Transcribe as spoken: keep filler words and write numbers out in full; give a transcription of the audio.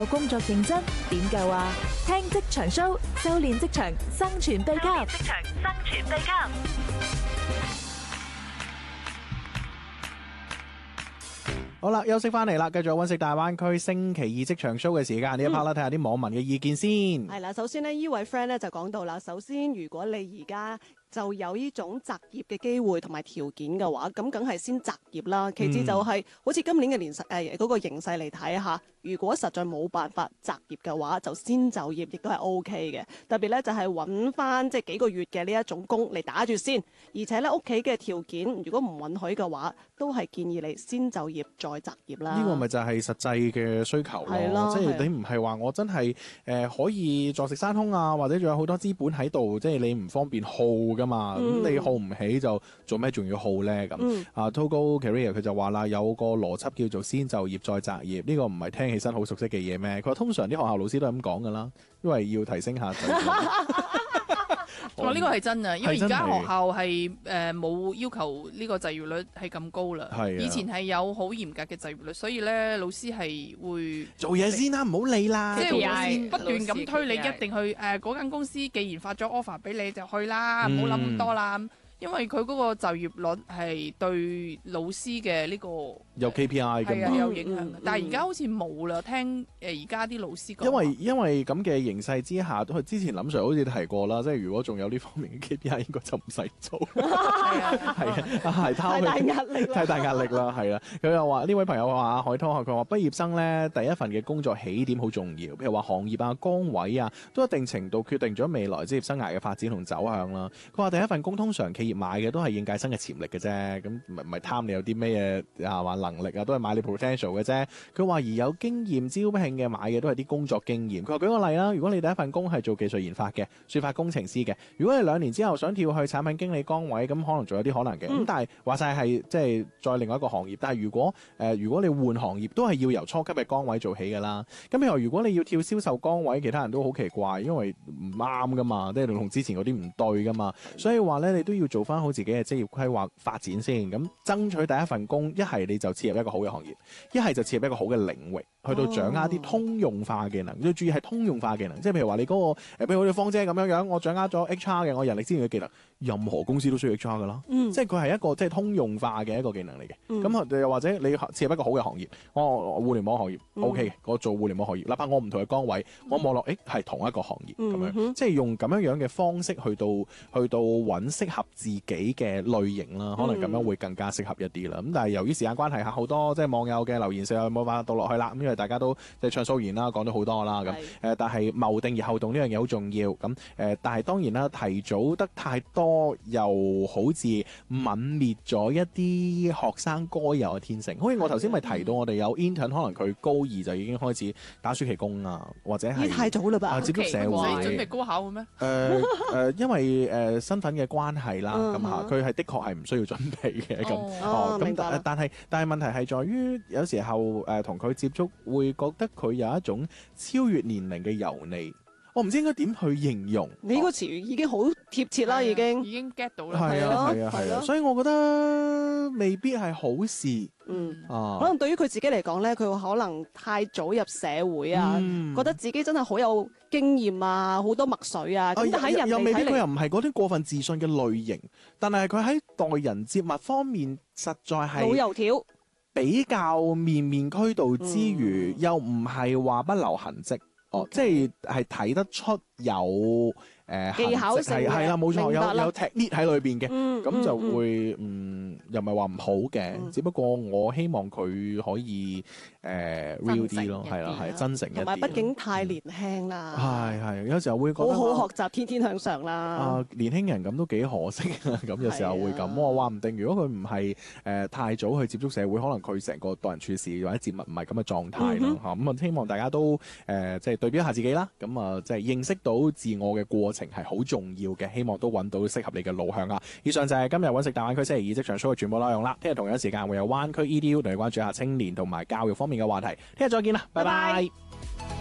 工作認真點夠啊？聽職場 show， 修煉職場生存秘笈。職場生存秘笈。 好啦，休息翻嚟啦，繼續揾食大灣區星期二職場 show 嘅時間，呢一 part 啦，睇下啲網民嘅意見先。 係啦，首先呢，呢位 friend 咧就講到啦，首先如果你而家就有呢種擇業嘅機會同埋條件嘅話，咁梗係先擇業啦。其次就係、是嗯、好似今年嘅年勢誒嗰個形勢嚟睇下，如果實在冇辦法擇業嘅話，就先就業亦都係 O K 嘅。特別咧就係揾翻即係幾個月嘅呢一種工嚟打住先，而且咧屋企嘅條件如果唔允許嘅話，都係建議你先就業再擇業啦。 呢個咪就係實際嘅需求咯，即係你唔係話我真係誒、呃、可以坐食山空啊，或者仲有好多資本喺度，即係你唔方便耗噶嘛，咁、嗯、你耗唔起就做咩仲要耗咧咁？嗯、啊 Togo Career 佢就話啦，有個邏輯叫做先就業再擇業，呢、呢個唔係聽起身好熟悉嘅嘢咩？佢話通常啲學校老師都係咁講噶啦，因為要提升下。 哇！呢、這個係真啊，因為而家學校係誒冇要求呢個就業率係咁高啦。係以前係有好嚴格嘅就業率，所以咧老師係會做嘢先啦，唔好理啦。 即係不斷咁推你，一定去誒嗰間公司，既然發咗 offer 俾你，就去啦，唔好諗咁多啦。因為佢嗰個就業率係對老師嘅呢、這個有 K P I 㗎嘛， 有影響。嗯嗯、但係而家好似冇啦，聽誒而家啲老師講。 因為因為咁嘅形勢之下，佢之前林 Sir 好似提過啦，即係如果仲有呢方面嘅 K P I，應該就唔使做。係啊，係啊，係太大壓力啦，太大壓力啦，係啦。佢又話呢位朋友話海濤，佢話畢業生咧第一份嘅工作起點好重要，譬如話行業啊、崗位啊，都一定程度決定咗未來職業生涯嘅發展同走向啦。佢話第一份工通常企業買嘅都係應屆生嘅潛力嘅啫，咁唔係唔係貪你有啲咩嘢啊話能力啊，都係買你 potential 嘅啫。佢話而有經驗招聘嘅買嘅都係啲工作經驗。佢話舉個例啦，如果你第一份工係做技術研發嘅、算法工程師嘅，如果你兩年之後想跳去產品經理崗位，咁可能仲有啲可能嘅。咁、嗯、但係話晒係即係再另外一個行業。但係如果誒、呃、如果你換行業，都係要由初級嘅崗位做起㗎啦。咁譬如如果你要跳銷售崗位，其他人都好奇怪，因為唔啱㗎嘛，即係同之前嗰啲唔對㗎嘛。所以話咧，你都要做翻好自己嘅職業規劃發展先，咁爭取第一份工，一係你就切入一個好嘅行業，一係就切入一個好嘅領域，去到掌握啲通用化嘅技能。要、哦、注意係通用化技能，即係譬如話你嗰、那個誒，譬如好似芳姐咁樣樣，我掌握咗 H R 嘅，我人力資源嘅技能，任何公司都需要 H R 噶啦，嗯、即係佢係一個即係通用化嘅一個技能嚟嘅。咁又、嗯、或者你切入一個好嘅行業，我互聯網行業、嗯、OK 嘅，我做互聯網行業，哪怕我唔同嘅崗位，我望落誒係同一個行業咁、嗯、樣，即係用咁樣樣嘅方式去到去到揾適合自己嘅類型啦，可能咁樣會更加適合一啲啦。咁、嗯、但係由於時間關係下，好多即係網友嘅留言上冇辦法讀落去啦。咁因為大家都即係暢所言啦，講咗好多啦。咁誒，但係謀定而後動呢樣嘢好重要。咁誒，但係當然啦，提早得太多又好似泯滅咗一啲學生該有嘅天性。好似我頭先咪提到，我哋有 intern 可能佢高二就已經開始打暑期工啊，或者係太早啦吧？ 啊、接觸社會， 你準備高考嘅咩？誒、 呃、誒、呃，因為誒、呃、身份嘅關係啦，咁嚇佢係的確係唔需要準備嘅咁。哦，咁、哦、但係但係問題係在於有時候誒同佢接觸會覺得佢有一種超越年齡嘅油膩。我唔知應該點去形容。 你呢個詞語已經好貼切啦，已經已經 get 到啦。 係啊係啊係啊，所以我覺得未必係好事。 嗯啊， 可能對於佢自己嚟講咧，佢可能太早入社會啊，嗯、覺得自己真係好有經驗啊，好多墨水啊。咁但喺人哋睇嚟，又未必佢又唔係嗰啲過分自信嘅類型，但係佢喺待人接物方面實在係老油條，比較面面俱到之餘，嗯、又唔係話不留痕跡。哦，即係係睇得出有誒、呃、 技巧性嘅， 係啦，冇錯，有有 technique 喺裏邊嘅，咁、嗯、就會嗯，嗯又唔係話唔好嘅，嗯、只不過我希望佢可以誒、呃、real 啲咯，係啦，係真誠一啲。同埋畢竟太年輕啦， 係係、嗯、有時候會覺得好好學習，天天向上啦。 啊，年輕人咁都幾可惜啊！咁有時候會咁，啊、我話唔定如果佢唔係誒太早去接觸社會，可能佢成個待人處事或者接物唔係咁嘅狀態咯嚇。咁啊、嗯，希望大家都誒、呃、即係對比一下自己啦。咁啊，即係認識到自我嘅過程係好重要嘅，希望都揾到適合你嘅路向啊！以上就係今日揾食大灣區星期二職場 show 嘅全部內容啦。聽日同樣時間會有灣區 E D U 同你關注一下青年同埋教育方面嘅話題。聽日再見啦，拜拜。拜拜。